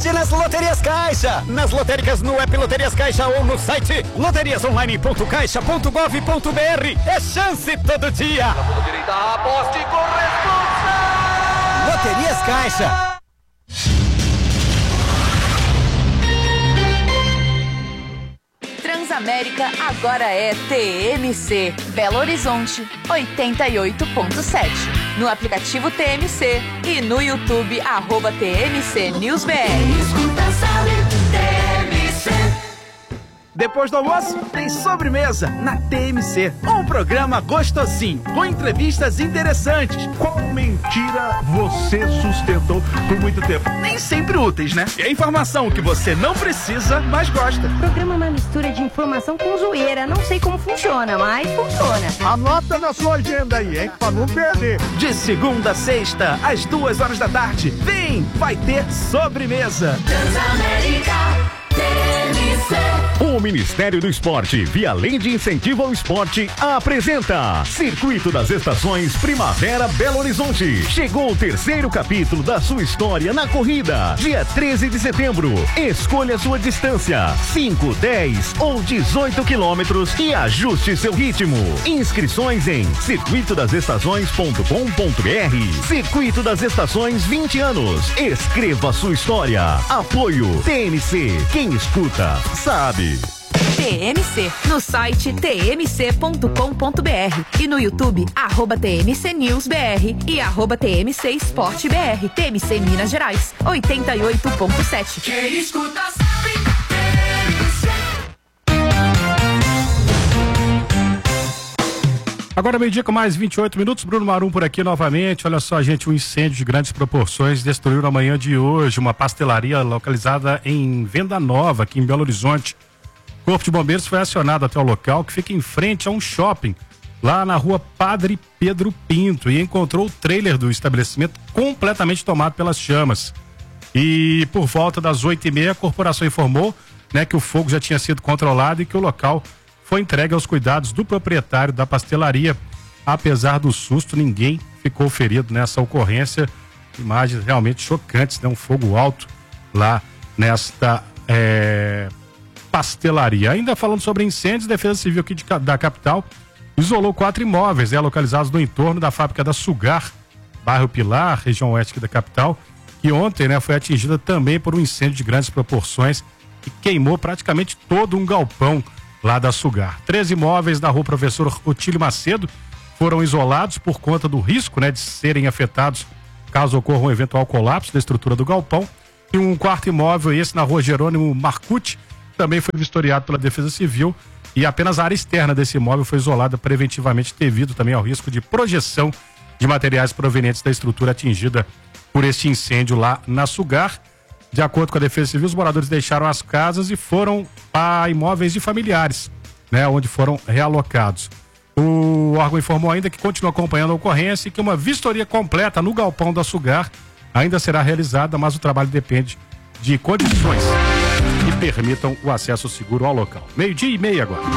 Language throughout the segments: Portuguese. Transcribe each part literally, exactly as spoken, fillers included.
sorte nas Loterias Caixa. Nas lotéricas, no app Loterias Caixa ou no site loterias online ponto caixa ponto gov ponto br. É chance todo dia. Na direita, aposte com responsa. Loterias Caixa. Transamérica agora é T M C, Belo Horizonte, oitenta e oito ponto sete. No aplicativo T M C e no YouTube, arroba T M C News B R. Escuta, sabe, T M C. Depois do almoço, tem sobremesa na T M C. Um programa gostosinho, com entrevistas interessantes. Qual mentira você sustentou por muito tempo? Nem sempre úteis, né? E a informação que você não precisa, mas gosta. O programa é uma mistura de informação com zoeira. Não sei como funciona, mas funciona. Anota na sua agenda aí, hein? Pra não perder. De segunda a sexta, às duas horas da tarde. Vem, vai ter sobremesa. Transamérica, T M C. O Ministério do Esporte, via Lei de Incentivo ao Esporte, apresenta Circuito das Estações Primavera Belo Horizonte. Chegou o terceiro capítulo da sua história na corrida. Dia treze de setembro. Escolha sua distância: cinco, dez ou dezoito quilômetros e ajuste seu ritmo. Inscrições em circuito das estações ponto com ponto br. Circuito das Estações, vinte anos. Escreva sua história. Apoio T M C. Quem escuta, sabe. T M C, no site t m c ponto com ponto br e no YouTube, arroba T M C News B R e arroba T M C Esporte B R. T M C Minas Gerais, oitenta e oito ponto sete. Quem escuta sabe, T M C. Agora meio-dia com mais vinte e oito minutos, Bruno Marum por aqui novamente. Olha só, gente, um incêndio de grandes proporções destruiu na manhã de hoje uma pastelaria localizada em Venda Nova, aqui em Belo Horizonte. O Corpo de Bombeiros foi acionado até o local, que fica em frente a um shopping, lá na rua Padre Pedro Pinto, e encontrou o trailer do estabelecimento completamente tomado pelas chamas. E por volta das oito e meia, a corporação informou, né, que o fogo já tinha sido controlado e que o local foi entregue aos cuidados do proprietário da pastelaria. Apesar do susto, ninguém ficou ferido nessa ocorrência. Imagens realmente chocantes, né? Um fogo alto lá nesta é, pastelaria. Ainda falando sobre incêndios, Defesa Civil aqui de, da capital isolou quatro imóveis, né, localizados no entorno da fábrica da Sugar, bairro Pilar, região oeste aqui da capital, que ontem, né, foi atingida também por um incêndio de grandes proporções que queimou praticamente todo um galpão lá da Sugar. Três imóveis da rua Professor Otílio Macedo foram isolados por conta do risco, né, de serem afetados caso ocorra um eventual colapso da estrutura do galpão. E um quarto imóvel, esse na rua Jerônimo Marcucci, também foi vistoriado pela Defesa Civil e apenas a área externa desse imóvel foi isolada preventivamente devido também ao risco de projeção de materiais provenientes da estrutura atingida por este incêndio lá na Sugar. De acordo com a Defesa Civil, os moradores deixaram as casas e foram para imóveis de familiares, né, onde foram realocados. O órgão informou ainda que continua acompanhando a ocorrência e que uma vistoria completa no galpão da Sugar ainda será realizada, mas o trabalho depende de condições que permitam o acesso seguro ao local. Meio-dia e meia agora.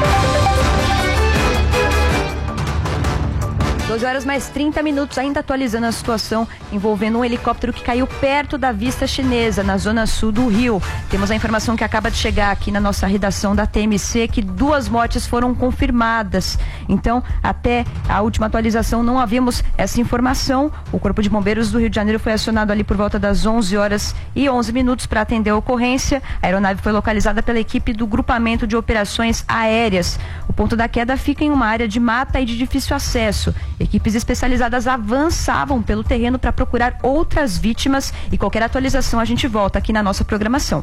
doze horas mais trinta minutos, ainda atualizando a situação envolvendo um helicóptero que caiu perto da Vista Chinesa, na zona sul do Rio. Temos a informação que acaba de chegar aqui na nossa redação da T M C, que duas mortes foram confirmadas. Então, até a última atualização não havíamos essa informação. O Corpo de Bombeiros do Rio de Janeiro foi acionado ali por volta das onze horas e onze minutos para atender a ocorrência. A aeronave foi localizada pela equipe do Grupamento de Operações Aéreas. O ponto da queda fica em uma área de mata e de difícil acesso. Equipes especializadas avançavam pelo terreno para procurar outras vítimas e qualquer atualização a gente volta aqui na nossa programação.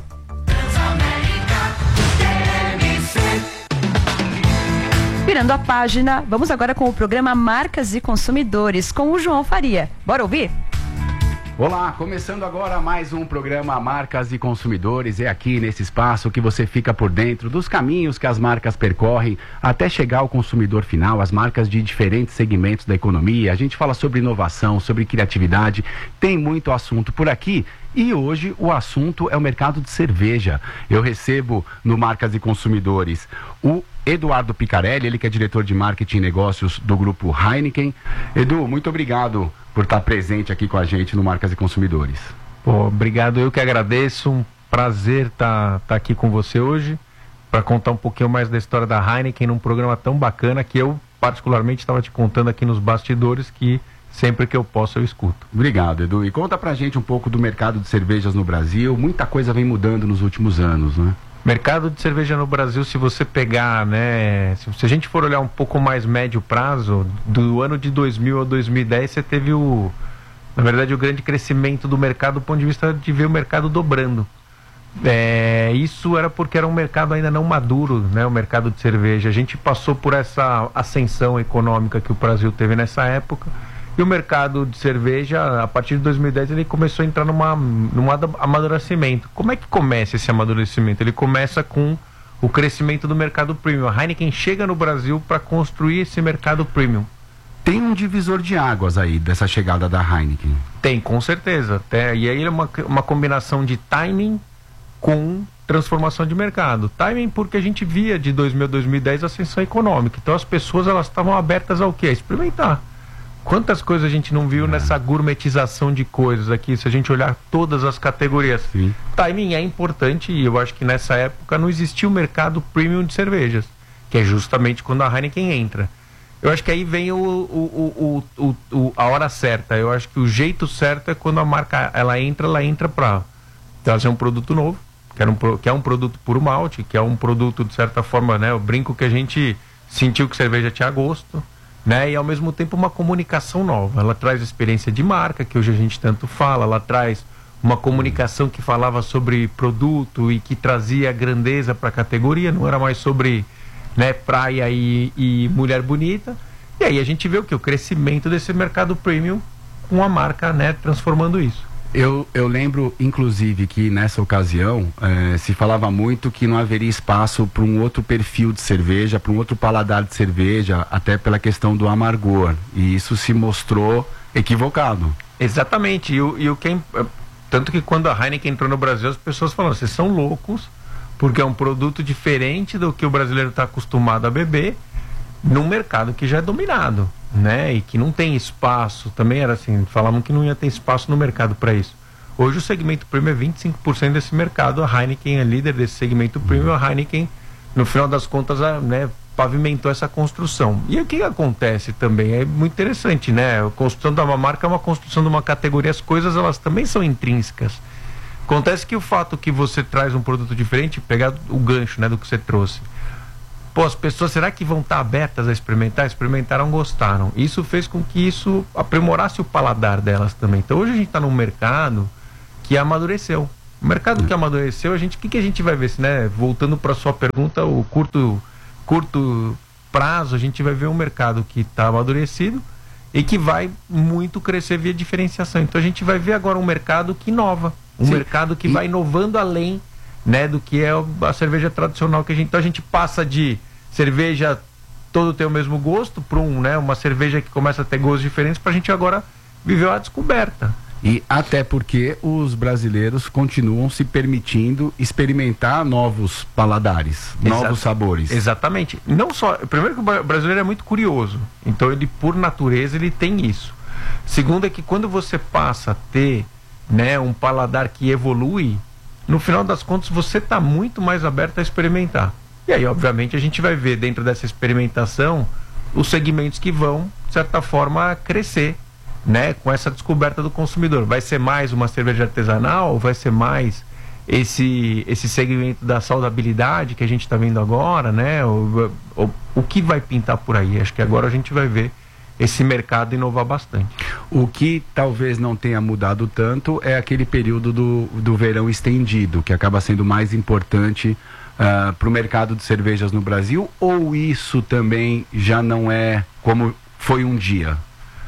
Virando a página, vamos agora com o programa Marcas e Consumidores, com o João Faria. Bora ouvir? Olá, começando agora mais um programa Marcas e Consumidores. É aqui nesse espaço que você fica por dentro dos caminhos que as marcas percorrem até chegar ao consumidor final, as marcas de diferentes segmentos da economia. A gente fala sobre inovação, sobre criatividade, tem muito assunto por aqui. E hoje o assunto é o mercado de cerveja. Eu recebo no Marcas e Consumidores o Eduardo Picarelli, ele que é diretor de marketing e negócios do grupo Heineken. Edu, muito obrigado por estar presente aqui com a gente no Marcas e Consumidores. Pô, obrigado, eu que agradeço. Um prazer estar tá, tá aqui com você hoje para contar um pouquinho mais da história da Heineken num programa tão bacana que eu particularmente estava te contando aqui nos bastidores, que sempre que eu posso eu escuto. Obrigado, Edu. E conta pra gente um pouco do mercado de cervejas no Brasil. Muita coisa vem mudando nos últimos anos, né? Mercado de cerveja no Brasil, se você pegar, né, se, se a gente for olhar um pouco mais médio prazo, do ano de dois mil a dois mil e dez, você teve o, na verdade, o grande crescimento do mercado do ponto de vista de ver o mercado dobrando. É, isso era porque era um mercado ainda não maduro, né, o mercado de cerveja. A gente passou por essa ascensão econômica que o Brasil teve nessa época, e o mercado de cerveja, a partir de dois mil e dez, ele começou a entrar numa, num amadurecimento. Como é que começa esse amadurecimento? Ele começa com o crescimento do mercado premium. A Heineken chega no Brasil para construir esse mercado premium. Tem um divisor de águas aí dessa chegada da Heineken? Tem, com certeza. Até, e aí é uma, uma combinação de timing com transformação de mercado. Timing porque a gente via de dois mil a dois mil e dez a ascensão econômica. Então as pessoas elas estavam abertas ao quê? A experimentar. Quantas coisas a gente não viu é. nessa gourmetização de coisas aqui, se a gente olhar todas as categorias. Sim. Timing é importante e eu acho que nessa época não existia o mercado premium de cervejas, que é justamente quando a Heineken entra. Eu acho que aí vem o, o, o, o, o, a hora certa. Eu acho que o jeito certo é quando a marca ela entra, ela entra para trazer um produto novo, que é um, que é um produto puro malte, que é um produto, de certa forma, né, eu brinco que a gente sentiu que cerveja tinha gosto, né? E ao mesmo tempo uma comunicação nova. Ela traz experiência de marca, que hoje a gente tanto fala, ela traz uma comunicação que falava sobre produto e que trazia grandeza para a categoria, não era mais sobre, né, praia e, e mulher bonita. E aí a gente vê o que? O crescimento desse mercado premium com a marca, né, transformando isso. Eu, eu lembro, inclusive, que nessa ocasião eh, se falava muito que não haveria espaço para um outro perfil de cerveja, para um outro paladar de cerveja, até pela questão do amargor. E isso se mostrou equivocado. Exatamente. E o, e o que é, tanto que quando a Heineken entrou no Brasil, as pessoas falaram, vocês são loucos, porque é um produto diferente do que o brasileiro está acostumado a beber, num mercado que já é dominado, né? E que não tem espaço, também era assim, falavam que não ia ter espaço no mercado para isso. Hoje o segmento premium é vinte e cinco por cento desse mercado, a Heineken é líder desse segmento premium, a Heineken, no final das contas, a, né, pavimentou essa construção. E o que acontece também, é muito interessante, né? A construção de uma marca é uma construção de uma categoria, as coisas elas também são intrínsecas. Acontece que o fato que você traz um produto diferente, pegar o gancho, né, do que você trouxe, pô, as pessoas, será que vão estar abertas a experimentar? Experimentaram, gostaram. Isso fez com que isso aprimorasse o paladar delas também. Então hoje a gente está num mercado que amadureceu. O mercado que amadureceu, a gente, o que, que a gente vai ver? Né? Voltando para a sua pergunta, o curto, curto prazo, a gente vai ver um mercado que está amadurecido e que vai muito crescer via diferenciação. Então a gente vai ver agora um mercado que inova. Um Sim. mercado que e... vai inovando além, né, do que é a cerveja tradicional que a gente, então a gente passa de cerveja todo ter o mesmo gosto para um, né, uma cerveja que começa a ter gostos diferentes, para a gente agora viver a descoberta. E até porque os brasileiros continuam se permitindo experimentar novos paladares, Exato. novos sabores. Exatamente. Não só, primeiro que o brasileiro é muito curioso, então ele por natureza ele tem isso. Segundo é que quando você passa a ter, né, um paladar que evolui, no final das contas você está muito mais aberto a experimentar. E aí, obviamente, a gente vai ver dentro dessa experimentação os segmentos que vão, de certa forma, crescer, né, com essa descoberta do consumidor. Vai ser mais uma cerveja artesanal? Vai ser mais esse, esse segmento da saudabilidade que a gente está vendo agora, né? O, o, o que vai pintar por aí? Acho que agora a gente vai ver esse mercado inovar bastante. O que talvez não tenha mudado tanto é aquele período do, do verão estendido, que acaba sendo mais importante uh, para o mercado de cervejas no Brasil, ou isso também já não é como foi um dia?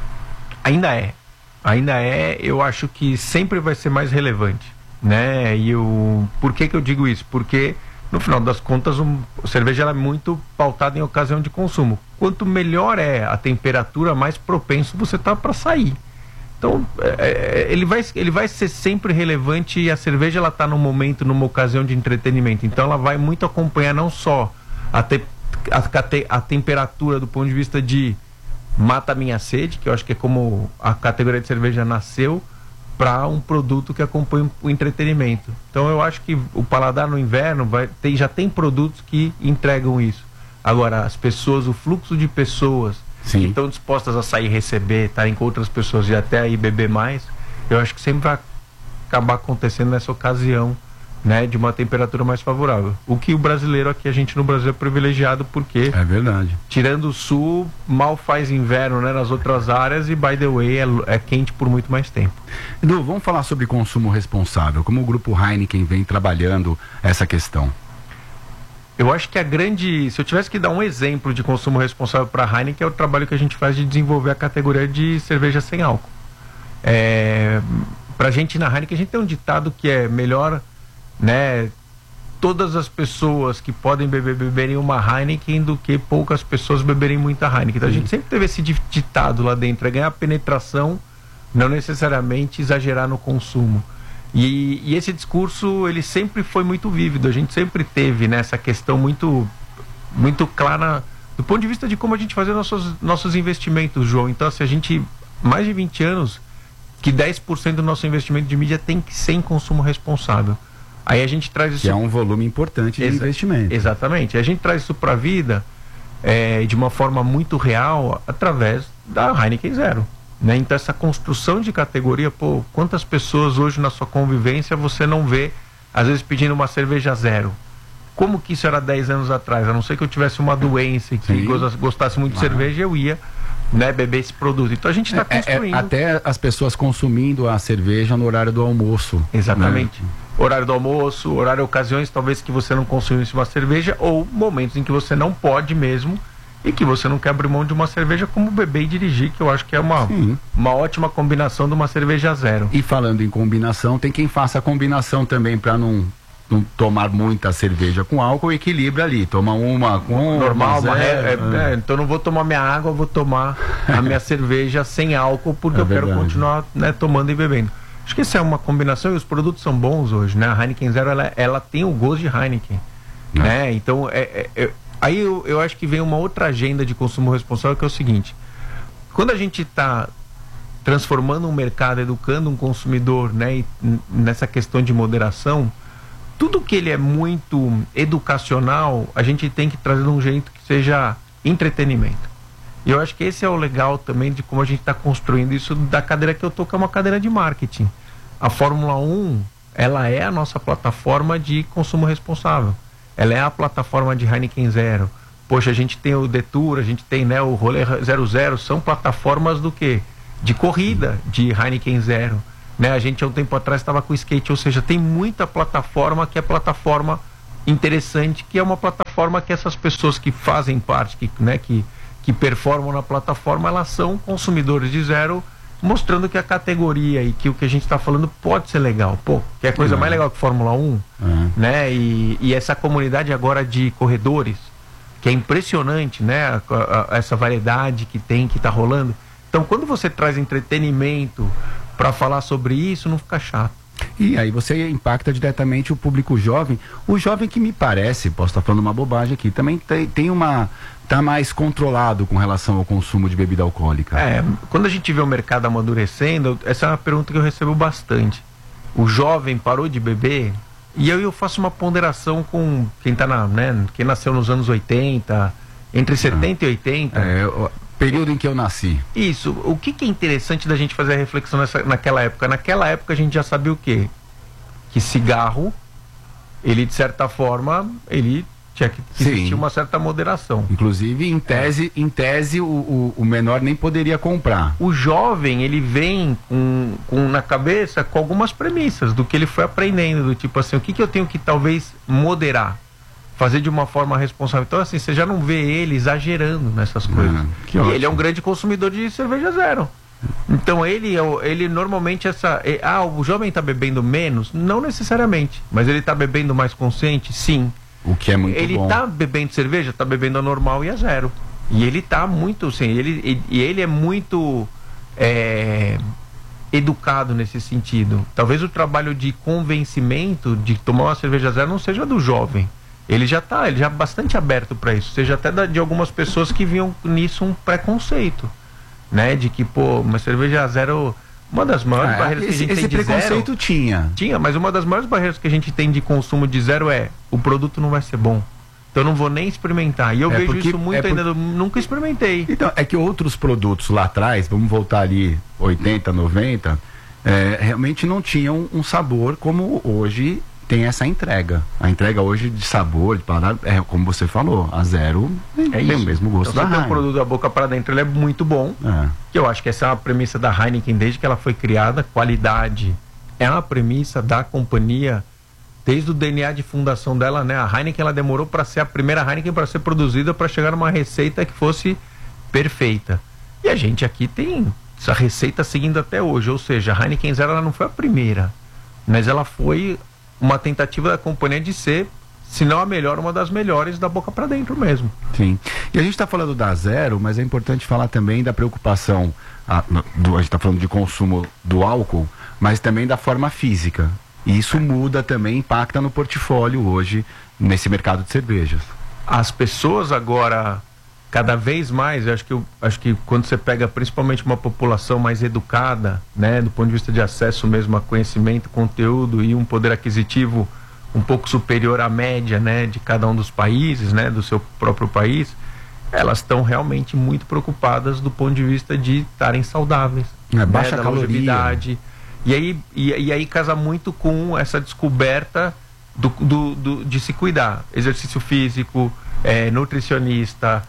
Ainda é. Ainda é, eu acho que sempre vai ser mais relevante, né? E eu, por que que eu digo isso? Porque no final das contas, um, a cerveja ela é muito pautada em ocasião de consumo. Quanto melhor é a temperatura, mais propenso você está para sair. Então, é, ele, vai, ele vai ser sempre relevante, e a cerveja ela está num momento, numa ocasião de entretenimento. Então, ela vai muito acompanhar não só a, te, a, a, a temperatura do ponto de vista de mata a minha sede, que eu acho que é como a categoria de cerveja nasceu, para um produto que acompanha o entretenimento. Então eu acho que o paladar no inverno vai ter, já tem produtos que entregam isso. Agora, as pessoas, o fluxo de pessoas Sim. que estão dispostas a sair, receber, estarem com outras pessoas e até aí beber mais, eu acho que sempre vai acabar acontecendo nessa ocasião, né, de uma temperatura mais favorável. O que o brasileiro aqui, a gente no Brasil é privilegiado porque, é verdade, tirando o sul, mal faz inverno, né, nas outras áreas, e by the way é, é quente por muito mais tempo. Edu, vamos falar sobre consumo responsável, como o grupo Heineken vem trabalhando essa questão. Eu acho que a grande, se eu tivesse que dar um exemplo de consumo responsável para a Heineken, é o trabalho que a gente faz de desenvolver a categoria de cerveja sem álcool. É, pra gente na Heineken, a gente tem um ditado que é melhor, né, todas as pessoas que podem beber, beberem uma Heineken do que poucas pessoas beberem muita Heineken. Então a gente sempre teve esse ditado lá dentro, é ganhar penetração, não necessariamente exagerar no consumo. E, e esse discurso, ele sempre foi muito vívido, a gente sempre teve nessa, né, questão muito, muito clara do ponto de vista de como a gente fazia nossos, nossos investimentos, João. Então, se a gente, mais de vinte anos, que dez por cento do nosso investimento de mídia tem que ser em consumo responsável. Aí a gente traz isso... Que é um volume importante de Exa investimento. Exatamente. A gente traz isso para a vida é, de uma forma muito real através da Heineken Zero. Né? Então essa construção de categoria, pô, quantas pessoas hoje na sua convivência você não vê, às vezes pedindo uma cerveja zero? Como que isso era dez anos atrás? A não ser que eu tivesse uma doença e que Sim. gostasse muito de ah. cerveja, eu ia, né, beber esse produto. Então a gente está é, construindo... É, até as pessoas consumindo a cerveja no horário do almoço. Exatamente. Né? Horário do almoço, horário, ocasiões talvez que você não consumisse uma cerveja, ou momentos em que você não pode mesmo e que você não quer abrir mão de uma cerveja, como beber e dirigir, que eu acho que é uma, uma ótima combinação de uma cerveja zero. E falando em combinação, tem quem faça a combinação também para não, não tomar muita cerveja com álcool, equilibra ali, toma uma com normal, uma zero, é, é, é, então eu não vou tomar minha água, eu vou tomar a minha cerveja sem álcool, porque é eu verdade. quero continuar, né, tomando e bebendo. Acho que essa é uma combinação, e os produtos são bons hoje, né? A Heineken Zero, ela, ela tem o gosto de Heineken, não. né? Então, é, é, é, aí eu, eu acho que vem uma outra agenda de consumo responsável, que é o seguinte: quando a gente está transformando um mercado, educando um consumidor, né, e, nessa questão de moderação, tudo que ele é muito educacional, a gente tem que trazer de um jeito que seja entretenimento. E eu acho que esse é o legal também de como a gente está construindo isso da cadeira que eu tô, que é uma cadeira de marketing. A Fórmula um, ela é a nossa plataforma de consumo responsável. Ela é a plataforma de Heineken Zero. Poxa, a gente tem o Detour, a gente tem, né, o Rolê zero zero, são plataformas do quê? De corrida, de Heineken Zero. Né? A gente há um tempo atrás estava com o skate, ou seja, tem muita plataforma que é plataforma interessante, que é uma plataforma que essas pessoas que fazem parte, que, né, que que performam na plataforma, elas são consumidores de zero, mostrando que a categoria e que o que a gente está falando pode ser legal. Pô, que é a coisa uhum. mais legal que Fórmula um, uhum. né? E, e essa comunidade agora de corredores, que é impressionante, né? A, a, a, essa variedade que tem, que está rolando. Então, quando você traz entretenimento para falar sobre isso, não fica chato. E aí você impacta diretamente o público jovem. O jovem que me parece, posso estar falando uma bobagem aqui, também tem, tem uma... Está mais controlado com relação ao consumo de bebida alcoólica. É, quando a gente vê o mercado amadurecendo, essa é uma pergunta que eu recebo bastante. O jovem parou de beber? E eu, eu faço uma ponderação com quem tá na, né, quem nasceu nos anos oitenta, entre setenta ah, e oitenta. É, o período em que eu nasci. Isso. O que, que é interessante da gente fazer a reflexão nessa, naquela época? Naquela época a gente já sabia o quê? Que cigarro, ele de certa forma, ele... tinha que existir uma certa moderação. Inclusive, em tese, é. em tese o, o, o menor nem poderia comprar. O jovem, ele vem com, com, na cabeça com algumas premissas do que ele foi aprendendo, do tipo assim, o que, que eu tenho que talvez moderar, fazer de uma forma responsável. Então, assim, você já não vê ele exagerando nessas coisas. Ah, e ótimo. Ele é um grande consumidor de cerveja zero. Então, ele, ele normalmente, essa... Ah, o jovem está bebendo menos? Não necessariamente. Mas ele está bebendo mais consciente? Sim. O que é muito ele bom. Ele tá bebendo cerveja, tá bebendo a normal e a zero. E ele tá muito, assim, ele, e ele é muito é, educado nesse sentido. Talvez o trabalho de convencimento de tomar uma cerveja zero não seja do jovem. Ele já tá, ele já é bastante aberto para isso. Seja até da, de algumas pessoas que viam nisso um preconceito, né? De que, pô, uma cerveja zero Uma das maiores Ah, barreiras esse, que a gente esse tem de preconceito zero... tinha. Tinha, mas uma das maiores barreiras que a gente tem de consumo de zero é o produto não vai ser bom. Então eu não vou nem experimentar. E eu É vejo porque- isso muito é ainda, por- eu nunca experimentei. Então, é que outros produtos lá atrás, vamos voltar ali oitenta, noventa, é, realmente não tinham um sabor como hoje tem essa entrega. A entrega hoje de sabor, de paladar, é como você falou, a zero É tem isso. o mesmo gosto Então, da você tem um Heineken. produto da boca para dentro, ele é muito bom. É. Que eu acho que essa é uma premissa da Heineken desde que ela foi criada. Qualidade é uma premissa da companhia desde o D N A de fundação dela, né? A Heineken, ela demorou para ser a primeira Heineken para ser produzida, para chegar numa receita que fosse perfeita. E a gente aqui tem essa receita seguindo até hoje, ou seja, a Heineken Zero ela não foi a primeira, mas ela foi uma tentativa da companhia de ser, se não a melhor, uma das melhores da boca para dentro mesmo. Sim. E a gente está falando da zero, mas é importante falar também da preocupação, a, do, a gente está falando de consumo do álcool, mas também da forma física. E isso muda também, impacta no portfólio hoje, nesse mercado de cervejas. As pessoas agora, cada vez mais, eu acho que, eu, acho que quando você pega principalmente uma população mais educada, né, do ponto de vista de acesso mesmo a conhecimento, conteúdo e um poder aquisitivo um pouco superior à média, né, de cada um dos países, né, do seu próprio país, elas estão realmente muito preocupadas do ponto de vista de estarem saudáveis, É, baixa né, da caloria. longevidade. E aí, e, e aí casa muito com essa descoberta do, do, do, de se cuidar. Exercício físico, é, nutricionista,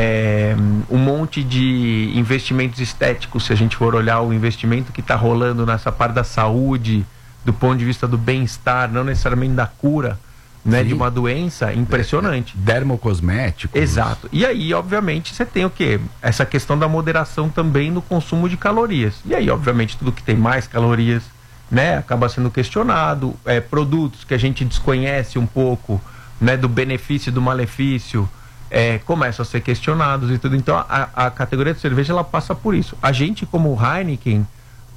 é, um monte de investimentos estéticos, se a gente for olhar o investimento que está rolando nessa parte da saúde, do ponto de vista do bem-estar, não necessariamente da cura, né, de uma doença, impressionante. Dermocosméticos. Exato. E aí, obviamente, você tem o quê? Essa questão da moderação também no consumo de calorias. E aí, obviamente, tudo que tem mais calorias, né, acaba sendo questionado. É, produtos que a gente desconhece um pouco, né, do benefício e do malefício, é, começam a ser questionados e tudo. Então, a, a categoria de cerveja, ela passa por isso. A gente, como Heineken,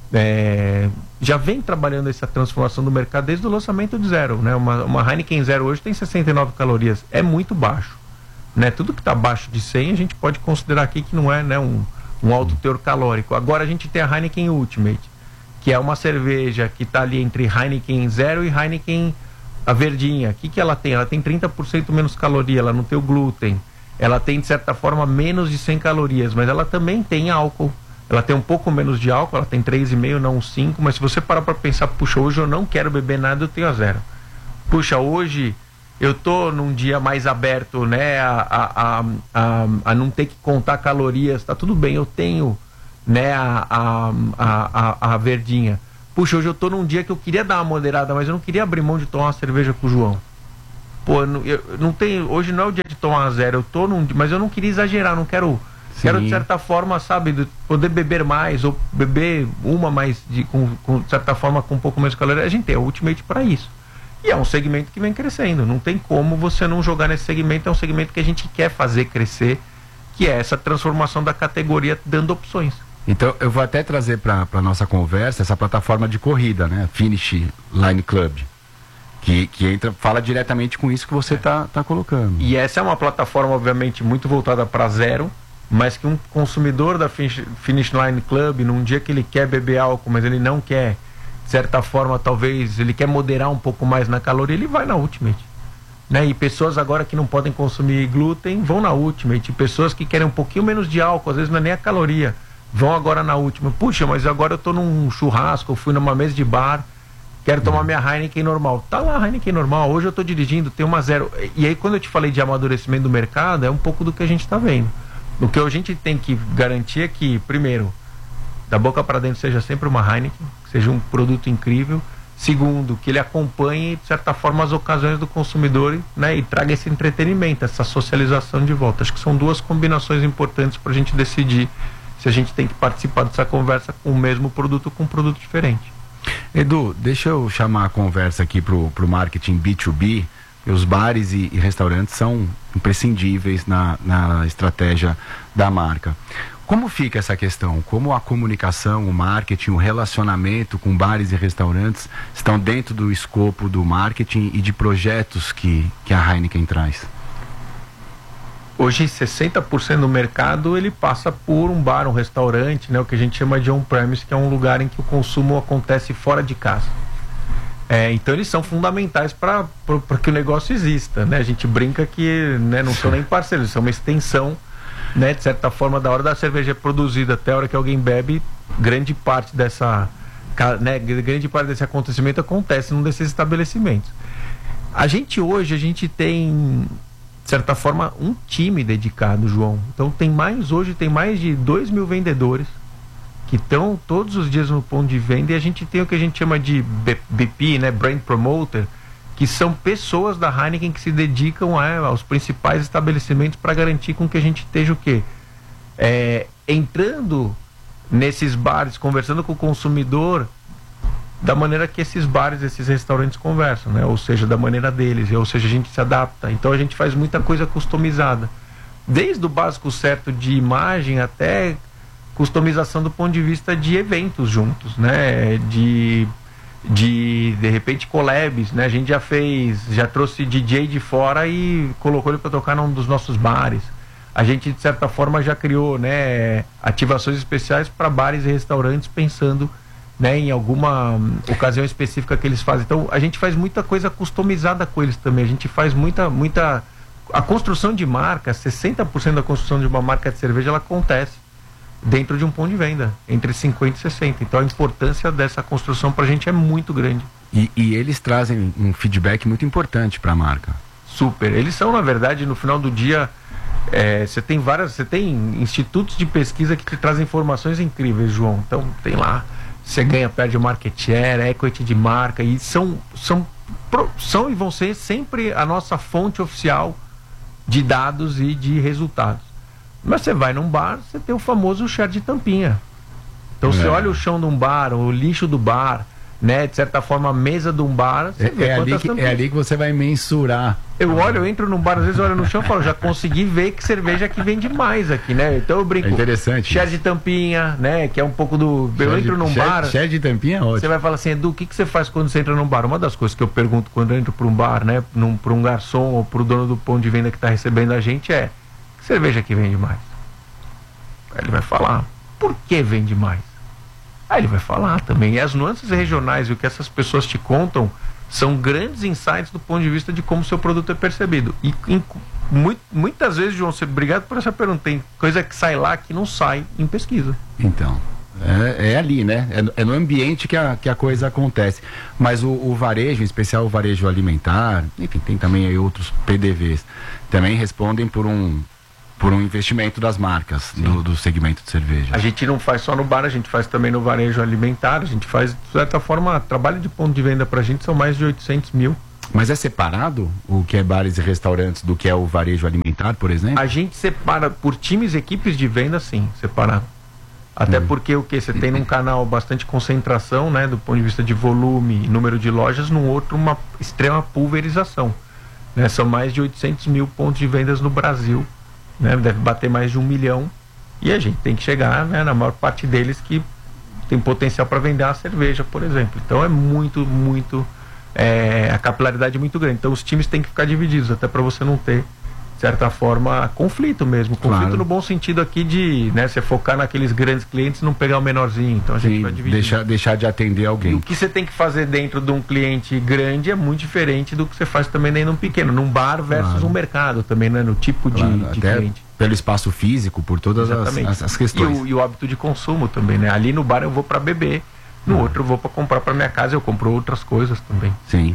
É, já vem trabalhando essa transformação do mercado desde o lançamento de zero, né? Uma, uma Heineken Zero hoje tem sessenta e nove calorias, é muito baixo, né? Tudo que está abaixo de cem a gente pode considerar aqui que não é, né, um, um alto teor calórico. Agora a gente tem a Heineken Ultimate, que é uma cerveja que está ali entre Heineken Zero e Heineken a verdinha. O que, que ela tem? Ela tem trinta por cento menos caloria, ela não tem o glúten, ela tem de certa forma menos de cem calorias, mas ela também tem álcool. Ela tem um pouco menos de álcool, ela tem três vírgula cinco, não cinco, mas se você parar para pensar, puxa, hoje eu não quero beber nada, eu tenho a zero. Puxa, hoje eu tô num dia mais aberto, né, a, a, a, a, a não ter que contar calorias, tá tudo bem, eu tenho, né, a, a, a, a, a verdinha. Puxa, hoje eu tô num dia que eu queria dar uma moderada, mas eu não queria abrir mão de tomar uma cerveja com o João. Pô, eu não, eu não tenho, hoje não é o dia de tomar a zero, eu tô num, mas eu não queria exagerar, não quero... Sim. Quero, de certa forma, sabe, de poder beber mais, ou beber uma mais, de, com, com, de certa forma, com um pouco menos de caloria. A gente tem a Ultimate para isso. E é um segmento que vem crescendo. Não tem como você não jogar nesse segmento. É um segmento que a gente quer fazer crescer, que é essa transformação da categoria dando opções. Então, eu vou até trazer para a nossa conversa essa plataforma de corrida, né? Finish Line Club. Que, que entra, fala diretamente com isso que você está tá colocando. E essa é uma plataforma, obviamente, muito voltada para zero, mas que um consumidor da Finish, Finish Line Club, num dia que ele quer beber álcool, mas ele não quer, de certa forma, talvez, ele quer moderar um pouco mais na caloria, ele vai na Ultimate. Né? E pessoas agora que não podem consumir glúten, vão na Ultimate. E pessoas que querem um pouquinho menos de álcool, às vezes não é nem a caloria, vão agora na Ultimate. Puxa, mas agora eu tô num churrasco, eu fui numa mesa de bar, quero tomar minha Heineken normal. Tá lá a Heineken normal, hoje eu tô dirigindo, tem uma zero. E aí, quando eu te falei de amadurecimento do mercado, é um pouco do que a gente tá vendo. O que a gente tem que garantir é que, primeiro, da boca para dentro seja sempre uma Heineken, que seja um produto incrível. Segundo, que ele acompanhe, de certa forma, as ocasiões do consumidor, né, e traga esse entretenimento, essa socialização de volta. Acho que são duas combinações importantes para a gente decidir se a gente tem que participar dessa conversa com o mesmo produto ou com um produto diferente. Edu, deixa eu chamar a conversa aqui pro, pro marketing B dois B. Os bares e, e restaurantes são imprescindíveis na, na estratégia da marca. Como fica essa questão? Como a comunicação, o marketing, o relacionamento com bares e restaurantes estão dentro do escopo do marketing e de projetos que, que a Heineken traz? hoje sessenta por cento do mercado ele passa por um bar, um restaurante, né? O que a gente chama de on-premise, que é um lugar em que o consumo acontece fora de casa. É, então eles são fundamentais para que o negócio exista, né? A gente brinca que, né, não são nem parceiros, eles são uma extensão, né, de certa forma, da hora da cerveja produzida até a hora que alguém bebe, grande parte dessa, né, grande parte desse acontecimento acontece num desses estabelecimentos. A gente hoje, a gente tem, de certa forma, um time dedicado, João. Então tem mais, hoje tem mais de dois mil vendedores que estão todos os dias no ponto de venda, e a gente tem o que a gente chama de B P, né, Brand Promoter, que são pessoas da Heineken que se dedicam a, aos principais estabelecimentos para garantir com que a gente esteja o quê? É, entrando nesses bares, conversando com o consumidor da maneira que esses bares, esses restaurantes conversam, né? Ou seja, da maneira deles, ou seja, a gente se adapta. Então a gente faz muita coisa customizada, desde o básico certo de imagem até customização do ponto de vista de eventos juntos, né? De, de, de repente, collabs, né? A gente já fez, já trouxe D J de fora e colocou ele para tocar num dos nossos bares. A gente, de certa forma, já criou, né, ativações especiais para bares e restaurantes, pensando, né, em alguma ocasião específica que eles fazem. Então, a gente faz muita coisa customizada com eles também. A gente faz muita, muita... A construção de marca, sessenta por cento da construção de uma marca de cerveja, ela acontece dentro de um ponto de venda, entre cinquenta e sessenta. Então a importância dessa construção pra gente é muito grande. E, e eles trazem um feedback muito importante para a marca. Super. Eles são, na verdade, no final do dia, você é, tem várias, você tem institutos de pesquisa que te trazem informações incríveis, João. Então tem lá, você ganha, perde market share, equity de marca, e são, são, são e vão ser sempre a nossa fonte oficial de dados e de resultados. Mas você vai num bar, você tem o famoso share de tampinha. Então você é. olha o chão de um bar, o lixo do bar, né? De certa forma, a mesa de um bar, você é, vê é, ali que, é ali que você vai mensurar. Eu olho, eu entro num bar, às vezes eu olho no chão e falo, já consegui ver que cerveja que vende mais aqui, né? Então eu brinco. É interessante. Share de tampinha, né? Que é um pouco do... Eu share entro de, num share, bar... Share de tampinha é ótimo. Você vai falar assim, Edu, o que, que você faz quando você entra num bar? Uma das coisas que eu pergunto quando eu entro para um bar, né? Para um garçom ou para o dono do ponto de venda que está recebendo a gente é, que cerveja que vende mais? Aí ele vai falar, por que vende mais? Aí ele vai falar também. E as nuances regionais e o que essas pessoas te contam são grandes insights do ponto de vista de como o seu produto é percebido. E em, muito, muitas vezes, João, você, obrigado por essa pergunta, tem coisa que sai lá que não sai em pesquisa. Então, é, é ali, né? É, é no ambiente que a, que a coisa acontece. Mas o, o varejo, em especial o varejo alimentar, enfim, tem também aí outros P D Vs, também respondem por um... por um investimento das marcas do, do segmento de cerveja. A gente não faz só no bar, a gente faz também no varejo alimentar, a gente faz, de certa forma, trabalho de ponto de venda pra gente são mais de oitocentos mil. Mas é separado o que é bares e restaurantes do que é o varejo alimentar, por exemplo? A gente separa por times e equipes de venda, sim, separado. Até hum. porque o que? Você tem num canal bastante concentração, né, do ponto de vista de volume e número de lojas, num outro uma extrema pulverização. Né? São mais de oitocentos mil pontos de vendas no Brasil. Né, deve bater mais de um milhão e a gente tem que chegar, né, na maior parte deles que tem potencial para vender a cerveja, por exemplo. Então é muito, muito é, a capilaridade é muito grande. Então os times têm que ficar divididos, até para você não ter, de certa forma, conflito mesmo. Conflito claro. No bom sentido aqui de, né, você focar naqueles grandes clientes e não pegar o menorzinho. Então a gente Sim, vai dividir. Deixar, deixar de atender alguém. E o que você tem que fazer dentro de um cliente grande é muito diferente do que você faz também dentro de um pequeno, num bar versus claro. Um mercado também, né, no tipo claro, de, de cliente. Pelo espaço físico, por todas as, as, as questões. E o, e o hábito de consumo também, né? Ali no bar eu vou para beber, no ah. outro eu vou para comprar para minha casa, eu compro outras coisas também. Sim.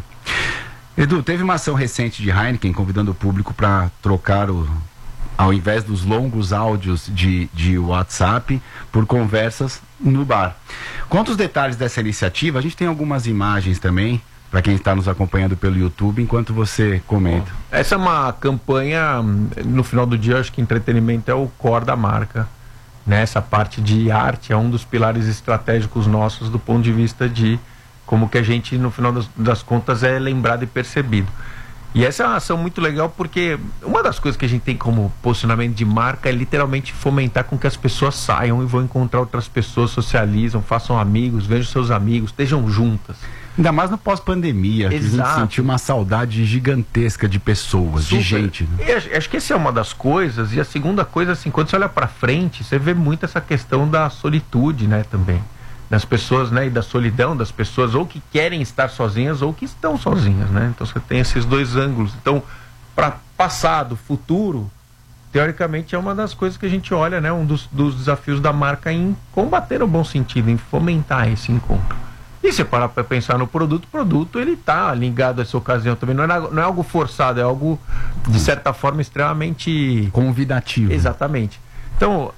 Edu, teve uma ação recente de Heineken convidando o público para trocar o, ao invés dos longos áudios de, de WhatsApp, por conversas no bar. Conta os detalhes dessa iniciativa, a gente tem algumas imagens também, para quem está nos acompanhando pelo YouTube, enquanto você comenta. Bom, essa é uma campanha, no final do dia, acho que entretenimento é o core da marca. Né? Essa parte de arte é um dos pilares estratégicos nossos do ponto de vista de como que a gente, no final das, das contas, é lembrado e percebido. E essa é uma ação muito legal porque uma das coisas que a gente tem como posicionamento de marca é literalmente fomentar com que as pessoas saiam e vão encontrar outras pessoas, socializam, façam amigos, vejam seus amigos, estejam juntas. Ainda mais no pós-pandemia, que a gente Exato. sentiu uma saudade gigantesca de pessoas, Super. de gente. Né? E acho, acho que essa é uma das coisas. E a segunda coisa, assim, quando você olha pra frente, você vê muito essa questão da solitude, né, também. Das pessoas, né, e da solidão das pessoas, ou que querem estar sozinhas, ou que estão sozinhas, né? Então você tem esses dois ângulos. Então, para passado, futuro, teoricamente é uma das coisas que a gente olha, né? Um dos, dos desafios da marca em combater no bom sentido, em fomentar esse encontro. E se parar para pensar no produto, o produto ele tá ligado a essa ocasião também. Não é, não é algo forçado, é algo, de certa forma, extremamente convidativo. Exatamente. Então,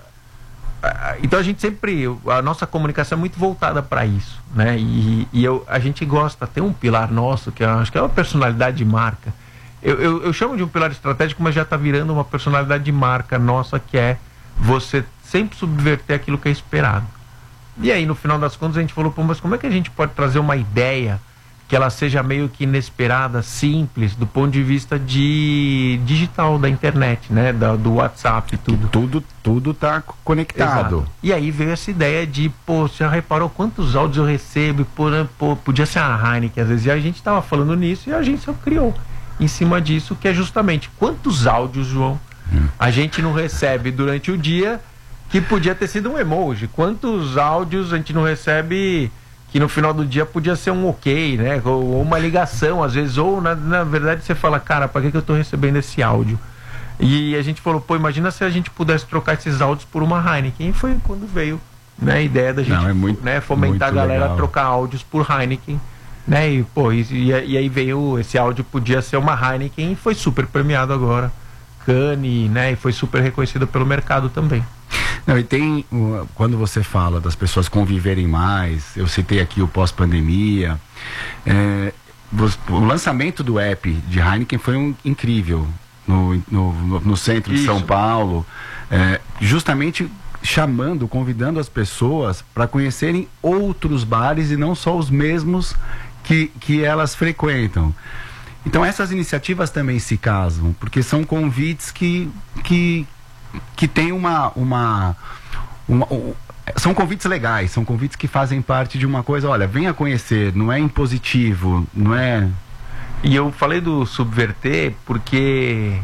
a, então a gente sempre, a nossa comunicação é muito voltada para isso, né? E, e eu, a gente gosta, tem um pilar nosso, que eu acho que é uma personalidade de marca. Eu, eu, eu chamo de um pilar estratégico, mas já está virando uma personalidade de marca nossa, que é você sempre subverter aquilo que é esperado. E aí, no final das contas, a gente falou, pô, mas como é que a gente pode trazer uma ideia que ela seja meio que inesperada, simples, do ponto de vista de digital, da internet, né? Da, do WhatsApp e tudo. Tudo, tudo tá conectado. Exato. E aí veio essa ideia de, pô, você já reparou quantos áudios eu recebo? Pô, né, pô, podia ser a Heineken, às vezes. E a gente tava falando nisso e a gente só criou em cima disso, que é justamente quantos áudios, João, hum. a gente não recebe durante o dia, que podia ter sido um emoji. Quantos áudios a gente não recebe que no final do dia podia ser um ok, né? Ou, ou uma ligação, às vezes, ou na, na verdade você fala, cara, para que, que eu tô recebendo esse áudio? E a gente falou, pô, imagina se a gente pudesse trocar esses áudios por uma Heineken. E foi quando veio, né, a ideia da gente, não, é muito, né, fomentar a galera legal. a trocar áudios por Heineken, né? E, pô, e, e aí veio, esse áudio podia ser uma Heineken e foi super premiado agora. Cannes, né? E foi super reconhecido pelo mercado também. Não, e tem, quando você fala das pessoas conviverem mais, eu citei aqui o pós-pandemia, é, o lançamento do app de Heineken foi um, incrível no, no, no centro Isso. de São Paulo, é, justamente chamando, convidando as pessoas para conhecerem outros bares e não só os mesmos que, que elas frequentam. Então essas iniciativas também se casam, porque são convites que, que, que têm uma, uma, uma, uma... São convites legais, são convites que fazem parte de uma coisa, olha, venha conhecer, não é impositivo, não é... E eu falei do subverter porque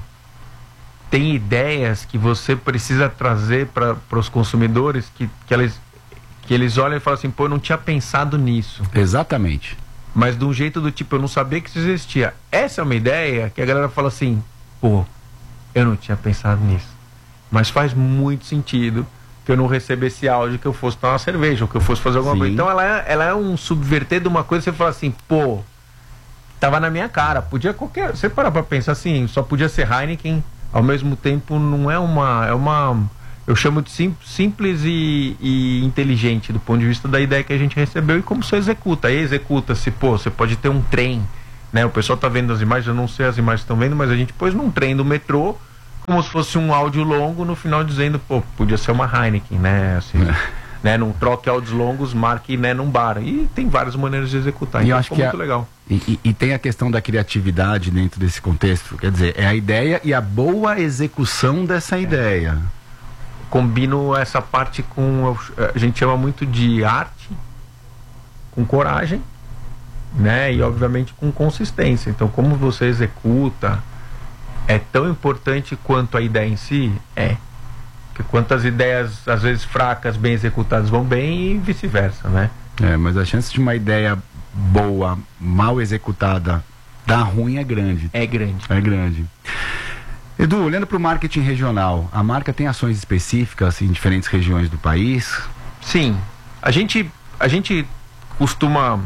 tem ideias que você precisa trazer para os consumidores que, que, eles, que eles olham e falam assim, pô, eu não tinha pensado nisso. Exatamente. Mas de um jeito do tipo, eu não sabia que isso existia. Essa é uma ideia que a galera fala assim, pô, eu não tinha pensado nisso. Mas faz muito sentido que eu não recebesse áudio, que eu fosse tomar uma cerveja, ou que eu fosse fazer alguma Sim. coisa. Então ela é, ela é um subverter de uma coisa que você fala assim, pô, tava na minha cara, podia qualquer... Você parar pra pensar assim, só podia ser Heineken, ao mesmo tempo não é uma... É uma eu chamo de sim, simples e, e inteligente do ponto de vista da ideia que a gente recebeu e como você executa. Aí executa-se, pô, você pode ter um trem, né? O pessoal tá vendo as imagens, eu não sei as imagens que estão vendo, mas a gente pôs num trem do metrô, como se fosse um áudio longo, no final dizendo, pô, podia ser uma Heineken, né? Assim, é. né? Não troque áudios longos, marque, né, num bar. E tem várias maneiras de executar, e então eu acho ficou que muito a... legal. E, e, e tem a questão da criatividade dentro desse contexto, quer dizer, é a ideia e a boa execução dessa é. ideia. Combino essa parte com, a gente chama muito de arte, com coragem, né? E obviamente com consistência. Então, como você executa é tão importante quanto a ideia em si? É. Porque quantas ideias, às vezes fracas, bem executadas vão bem e vice-versa, né? É, mas a chance de uma ideia boa, mal executada, dar ruim é grande. É grande. É grande. Edu, olhando para o marketing regional, a marca tem ações específicas em diferentes regiões do país? Sim. A gente, a gente costuma...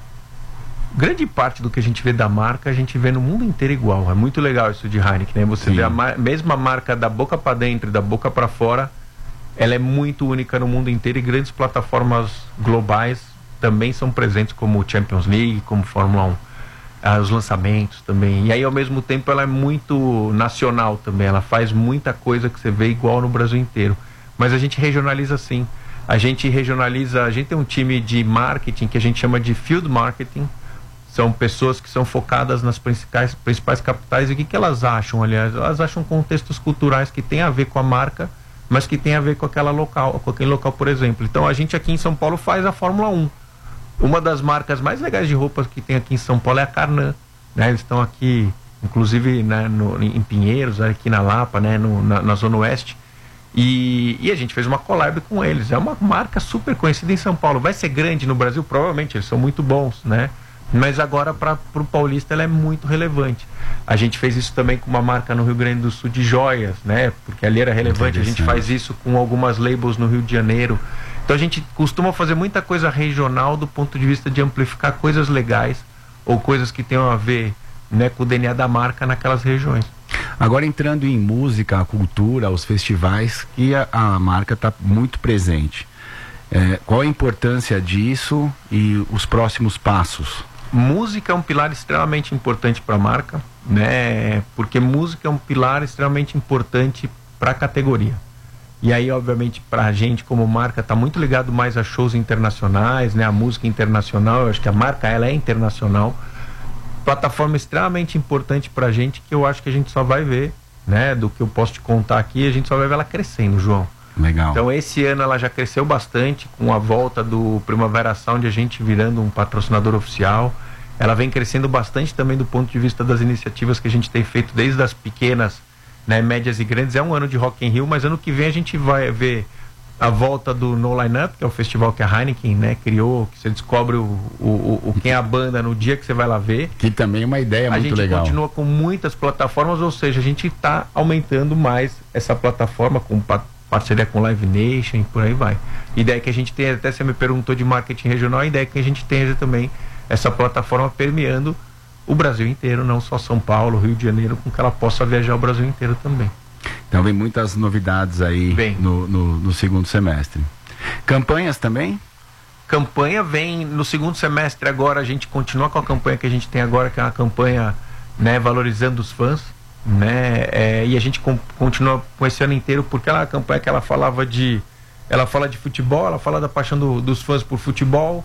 Grande parte do que a gente vê da marca, a gente vê no mundo inteiro igual. É muito legal isso de Heineken, né? Você Sim. vê a mar... mesma marca da boca para dentro e da boca para fora, ela é muito única no mundo inteiro e grandes plataformas globais também são presentes, como Champions League, como Fórmula um. Ah, os lançamentos também, e aí ao mesmo tempo ela é muito nacional também, ela faz muita coisa que você vê igual no Brasil inteiro, mas a gente regionaliza sim, a gente regionaliza, a gente tem um time de marketing que a gente chama de Field Marketing, são pessoas que são focadas nas principais, principais capitais, e o que, que elas acham, aliás, elas acham contextos culturais que tem a ver com a marca, mas que tem a ver com aquela local, com aquele local, por exemplo. Então a gente aqui em São Paulo faz a Fórmula um, Uma das marcas mais legais de roupas que tem aqui em São Paulo é a Carnan, né? Eles estão aqui, inclusive, né, no, em Pinheiros, aqui na Lapa, né, no, na, na Zona Oeste. E, e a gente fez uma collab com eles. É uma marca super conhecida em São Paulo. Vai ser grande no Brasil? Provavelmente, eles são muito bons, né? Mas agora para o paulista ela é muito relevante. A gente fez isso também com uma marca no Rio Grande do Sul de joias, né? Porque ali era relevante. A gente faz isso com algumas labels no Rio de Janeiro. Então a gente costuma fazer muita coisa regional do ponto de vista de amplificar coisas legais ou coisas que tenham a ver, né, com o D N A da marca naquelas regiões. Agora entrando em música, a cultura, os festivais, que a, a marca está muito presente. É, qual a importância disso e os próximos passos? Música é um pilar extremamente importante para a marca, né? Porque música é um pilar extremamente importante para a categoria. E aí, obviamente, para a gente como marca está muito ligado mais a shows internacionais, né? A música internacional, eu acho que a marca ela é internacional. Plataforma extremamente importante para a gente, que eu acho que a gente só vai ver, né? Do que eu posso te contar aqui, a gente só vai ver ela crescendo, João. Legal. Então esse ano ela já cresceu bastante com a volta do Primavera Sound, a gente virando um patrocinador oficial. Ela vem crescendo bastante também do ponto de vista das iniciativas que a gente tem feito desde as pequenas, né, médias e grandes. É um ano de Rock in Rio, mas ano que vem a gente vai ver a volta do No Line-Up, que é o festival que a Heineken, né, criou, que você descobre o, o, o, quem é a banda no dia que você vai lá ver. Que também é uma ideia muito legal. A gente continua com muitas plataformas, ou seja, a gente está aumentando mais essa plataforma com parceria com Live Nation e por aí vai. Ideia que a gente tem, até você me perguntou de marketing regional, a ideia que a gente tem também essa plataforma permeando o Brasil inteiro, não só São Paulo, Rio de Janeiro, com que ela possa viajar o Brasil inteiro também. Então vem muitas novidades aí no, no, no segundo semestre. Campanhas também? Campanha vem no segundo semestre agora, a gente continua com a campanha que a gente tem agora, que é uma campanha, né, valorizando os fãs, né, é, e a gente com, continua com esse ano inteiro, porque ela é uma campanha que ela falava de, ela fala de futebol, ela fala da paixão do, dos fãs por futebol,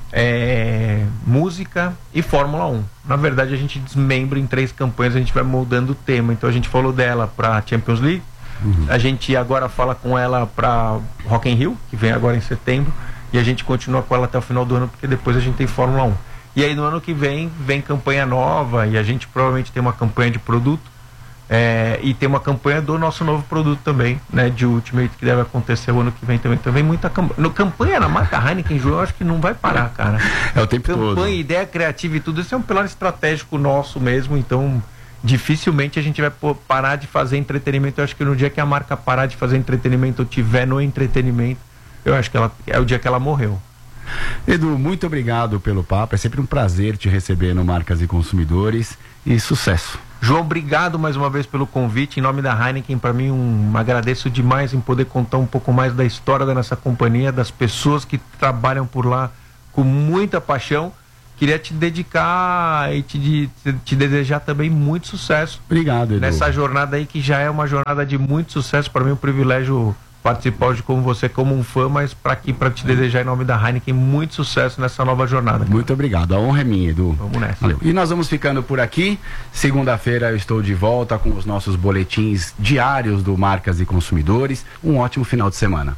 é, música e Fórmula um. Na verdade a gente desmembra em três campanhas, a gente vai moldando o tema. Então a gente falou dela para Champions League, uhum. A gente agora fala com ela para Rock in Rio, que vem agora em setembro, e a gente continua com ela até o final do ano, porque depois a gente tem Fórmula um. E aí no ano que vem vem campanha nova, e a gente provavelmente tem uma campanha de produto, é, e tem uma campanha do nosso novo produto também, né, de Ultimate, que deve acontecer o ano que vem também. Também muita campanha. No, campanha na marca Heineken, João, eu acho que não vai parar, cara. É o tempo campanha, todo. Campanha, ideia criativa e tudo, isso é um pilar estratégico nosso mesmo, então dificilmente a gente vai parar de fazer entretenimento. Eu acho que no dia que a marca parar de fazer entretenimento ou tiver no entretenimento, eu acho que ela, é o dia que ela morreu. Edu, muito obrigado pelo papo, é sempre um prazer te receber no Marcas e Consumidores, e sucesso. João, obrigado mais uma vez pelo convite. Em nome da Heineken, para mim, um, agradeço demais em poder contar um pouco mais da história da nossa companhia, das pessoas que trabalham por lá com muita paixão. Queria te dedicar e te, te, te desejar também muito sucesso. Obrigado, Edu. Nessa jornada aí, que já é uma jornada de muito sucesso. Para mim é um privilégio participar hoje como você, como um fã, mas para aqui, para te desejar em nome da Heineken muito sucesso nessa nova jornada. Cara. Muito obrigado, a honra é minha, Edu. Vamos nessa. Valeu. E nós vamos ficando por aqui. Segunda-feira eu estou de volta com os nossos boletins diários do Marcas e Consumidores. Um ótimo final de semana.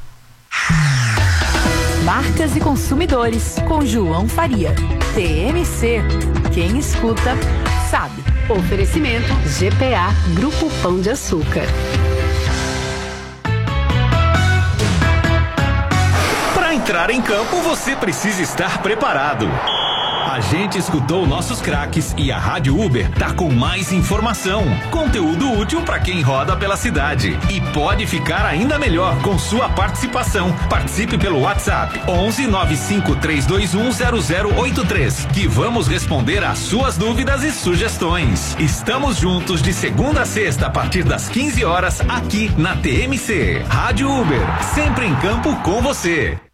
Marcas e Consumidores, com João Faria. T M C, quem escuta sabe. Oferecimento G P A, Grupo Pão de Açúcar. Para entrar em campo, você precisa estar preparado. A gente escutou nossos craques e a Rádio Uber tá com mais informação, conteúdo útil para quem roda pela cidade. E pode ficar ainda melhor com sua participação. Participe pelo WhatsApp onze nove cinco três dois um zero zero oito três, que vamos responder às suas dúvidas e sugestões. Estamos juntos de segunda a sexta a partir das quinze horas aqui na T M C. Rádio Uber, sempre em campo com você.